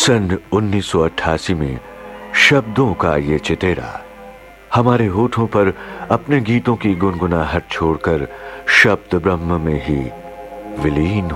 सन 1988 में शब्दों का ये चितेरा हमारे होठों पर अपने गीतों की गुनगुनाहट छोड़कर शब्द ब्रह्म में ही विलीन